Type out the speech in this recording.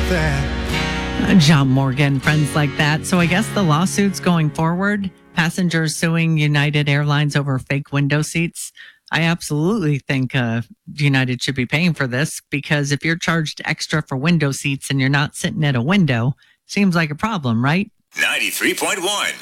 that. John Morgan, friends like that. So I guess the lawsuits going forward, passengers suing United Airlines over fake window seats. I absolutely think United should be paying for this, because if you're charged extra for window seats and you're not sitting at a window, seems like a problem, right? 93.1